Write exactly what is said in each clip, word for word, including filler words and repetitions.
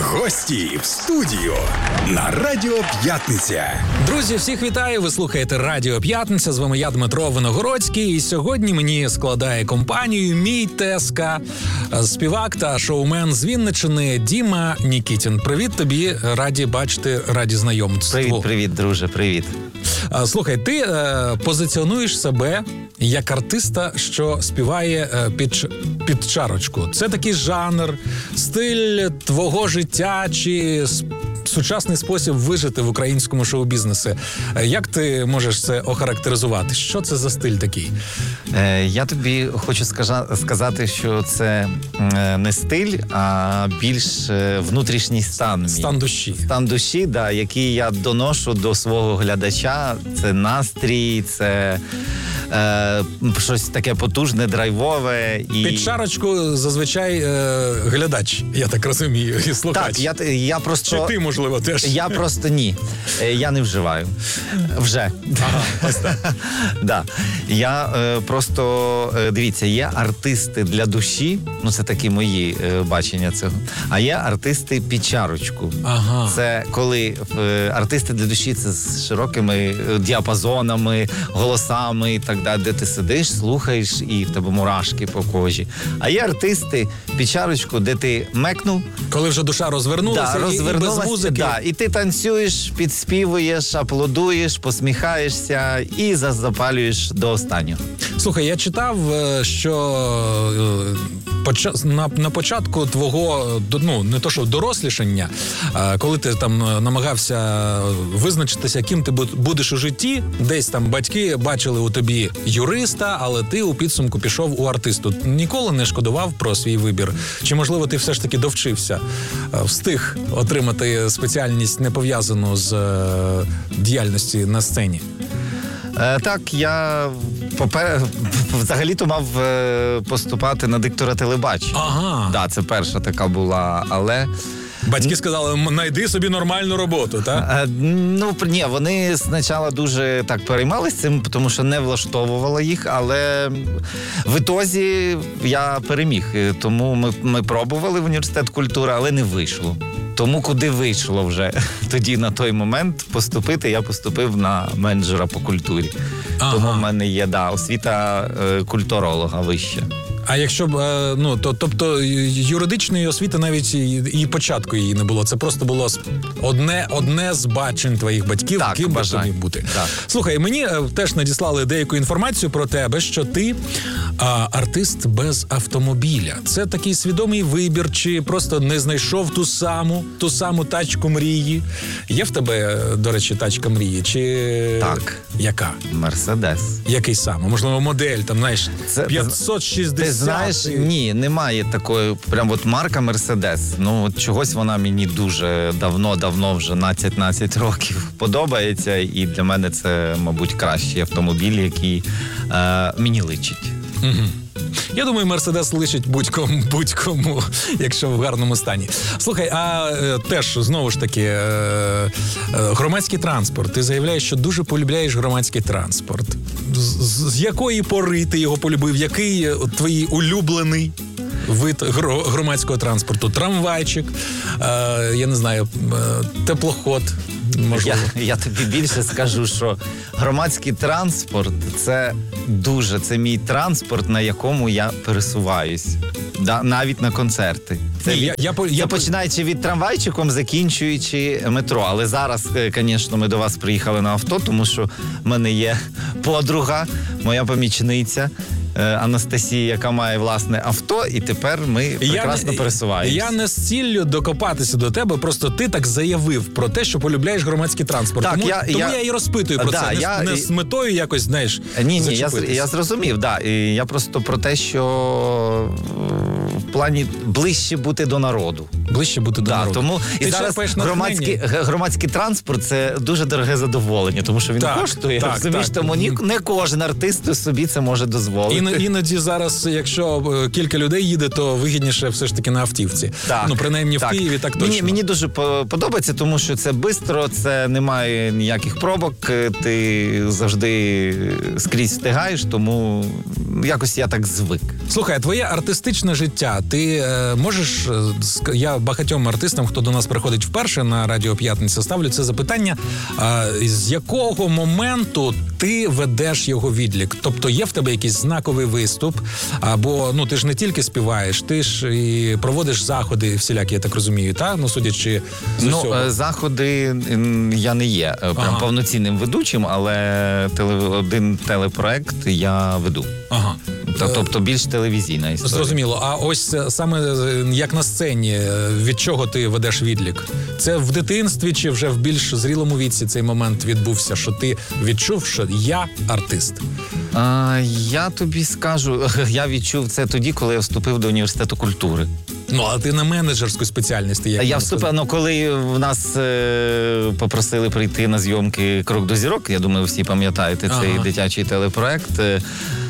Гості в студію на Радіо П'ятниця. Друзі, всіх вітаю! Ви слухаєте Радіо П'ятниця. З вами я, Дмитро Виногородський. І сьогодні мені складає компанію мій тезка, співак та шоумен з Вінниччини Діма Нікітін. Привіт тобі, раді бачити, раді знайомству. Привіт, привіт, друже, привіт. Слухай, ти е, позиціонуєш себе як артиста, що співає е, під, під чарочку. Це такий жанр, стиль твого життя чи сучасний спосіб вижити в українському шоу-бізнесі. Як ти можеш це охарактеризувати? Що це за стиль такий? Е, я тобі хочу скажа- сказати, що це е, не стиль, а більш е, внутрішній стан. Стан душі. Стан душі, да, який я доношу до свого глядача. Це настрій, це е, щось таке потужне, драйвове. І... Під чарочку зазвичай е, глядач, я так розумію, і слухач. Так, я, я просто... Чи ти, можливо, теж? Я просто ні. Я не вживаю. Вже. Ага, ось так. Да. Я е, просто, е, дивіться, є артисти для душі, ну це такі мої е, бачення цього, а є артисти під чарочку. Ага. Це коли е, артисти для душі, це з широкими е, діапазонами, голосами і так далі, де ти сидиш, слухаєш і в тебе мурашки по кожі. А є артисти під чарочку, де ти мекнув, коли вже душа розвернулася, да, і, розвернулася, і без музики. Да, і ти танцюєш, підспівуєш, аплодуєш, посміхаєшся і запалюєш до останнього. Слухай, я читав, що на, на початку твого, ну, не то що дорослішання, коли ти там намагався визначитися, ким ти будеш у житті, десь там батьки бачили у тобі юриста, але ти у підсумку пішов у артисту. Ніколи не шкодував про свій вибір? Чи, можливо, ти все ж таки довчився, встиг отримати спеціальність, не пов'язану з діяльності на сцені? Е, так, я попер... взагалі-то мав е, поступати на диктора телебач. Ага. Да, це перша така була, але... Батьки сказали, знайди собі нормальну роботу, так? Е, ну, ні, вони спочатку дуже так переймались цим, тому що не влаштовувало їх, але в ітозі я переміг. Тому ми, ми пробували в університет культури, але не вийшло. Тому куди вийшло вже тоді на той момент поступити, я поступив на менеджера по культурі. Ага. Тому в мене є, да, освіта е, культуролога вища. А якщо б, ну, то, тобто юридичної освіти навіть і, і початку її не було. Це просто було одне, одне з бачень твоїх батьків, так, ким би тобі бути. Так. Слухай, мені теж надіслали деяку інформацію про тебе, що ти а, артист без автомобіля. Це такий свідомий вибір, чи просто не знайшов ту саму, ту саму тачку мрії? Є в тебе, до речі, тачка мрії? Чи... Так. Яка? Мерседес. Який саме? Можливо, модель, там, знаєш, це, п'ятсот шістдесят. Ти знаєш, ні, немає такої, прям от марка Мерседес. Ну, от чогось вона мені дуже давно-давно, вже надцять років подобається, і для мене це, мабуть, кращий автомобіль, який е, мені личить. Угу. Я думаю, Мерседес лишить будь-кому, будь-кому, якщо в гарному стані. Слухай, а е, теж, знову ж таки, е, е, громадський транспорт. Ти заявляєш, що дуже полюбляєш громадський транспорт. З, з, з якої пори ти його полюбив? Який е, твій улюблений вид гро, громадського транспорту? Трамвайчик, е, я не знаю, е, теплоход? Я, я тобі більше скажу, що громадський транспорт – це дуже, це мій транспорт, на якому я пересуваюсь. Да, навіть на концерти. Це, Ні, від, я, я, це я, починаючи від трамвайчиком, закінчуючи метро. Але зараз, звісно, ми до вас приїхали на авто, тому що в мене є подруга, моя помічниця, Анастасія, яка має власне авто, і тепер ми прекрасно пересуваємося. Я не з ціллю докопатися до тебе, просто ти так заявив про те, що полюбляєш громадський транспорт. Так, тому я, тому я, я і розпитую про да, це, не, я, не з метою якось, знаєш, ні, ні, я, я зрозумів, да. І я просто про те, що в плані ближче бути до народу. Ближче бути до да, народу. Тому ти і зараз громадський, громадський транспорт – це дуже дороге задоволення, тому що він так, коштує, так, розумієш, так. тому ні, не кожен артист собі це може дозволити. Ін, іноді зараз, якщо кілька людей їде, то вигідніше все ж таки на автівці. Так, ну, принаймні так. в Києві так точно. Мені, мені дуже подобається, тому що це швидко, це немає ніяких пробок, ти завжди скрізь встигаєш, тому якось я так звик. Слухай, а твоє артистичне життя, ти е, можеш, е, ск- я багатьом артистам, хто до нас приходить вперше на Радіо П'ятниця, ставлю це запитання, е, з якого моменту ти ведеш його відлік? Тобто є в тебе якийсь знаковий виступ, або, ну, ти ж не тільки співаєш, ти ж і проводиш заходи всілякі, я так розумію, так? Ну, судячи з Ну, усього. е, заходи м, я не є е, прям Ага. повноцінним ведучим, але теле, один телепроект я веду. Ага. Та- Тобто більш телевізійна історія. Зрозуміло. А ось е, саме е, як на сцені, е, від чого ти ведеш відлік? Це в дитинстві чи вже в більш зрілому віці цей момент відбувся, що ти відчув, що я артист? А, я тобі скажу, я відчув це тоді, коли я вступив до університету культури. Ну, а ти на менеджерську спеціальність. Як Я можна вступив, сказати. ну коли в нас е, попросили прийти на зйомки «Крок до зірок», я думаю, всі пам'ятаєте цей Ага. дитячий телепроект е,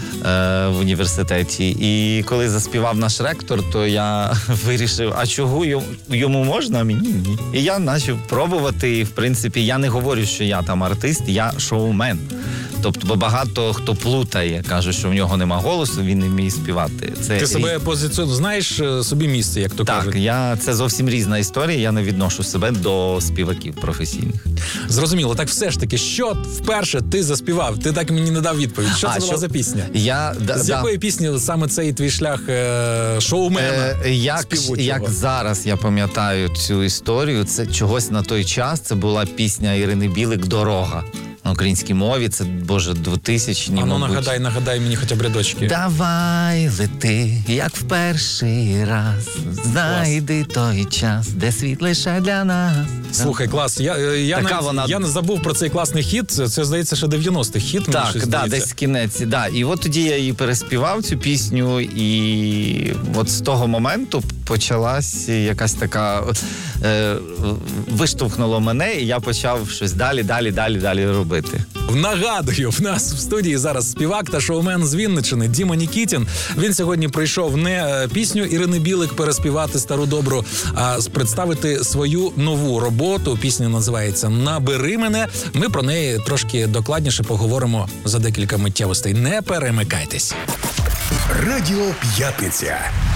е, в університеті. І коли заспівав наш ректор, то я вирішив, а чого йому, йому можна, а мені ні. І я почав пробувати. І, в принципі, я не говорю, що я там артист, я шоумен. Тобто, бо багато хто плутає, каже, що в нього нема голосу, він не вміє співати. Це Ти різ- себе позиціонуєш, знаєш е, собі місце, як то Так, кажуть. я це зовсім різна історія. Я не відношу себе до співаків професійних. Зрозуміло. Так все ж таки, що вперше ти заспівав? Ти так мені не дав відповідь. Що А, це була що- за пісня? Я да, З да. якої пісні саме цей твій шлях е, шоумена? Е, як, співучого? як зараз я пам'ятаю цю історію, це чогось на той час. Це була пісня Ірини Білик «Дорога». На українській мові це, боже, двотисячні, А ну, мабуть. нагадай, нагадай мені хоча б рядочки. Давай лети, як в перший раз, знайди той час, де світ лише для нас. Слухай, клас. Я, е, я, Така навіть- вона- я не забув про цей класний хіт. Це, це здається, ще дев'яностих хіт. мені Так, щось да, здається. десь кінець. Да. І от тоді я її переспівав, цю пісню, і от з того моменту почалась якась така е, виштовхнуло мене, і я почав щось далі, далі, далі, далі робити. Нагадую, в нас в студії зараз співак та шоумен з Вінниччини Діма Нікітін. Він сьогодні прийшов не е, пісню Ірини Білик переспівати стару добру, а с- представити свою нову роботу. Пісня називається «Набери мене». Ми про неї трошки докладніше поговоримо за декілька миттєвостей. Не перемикайтесь. Радіо П'ятниця.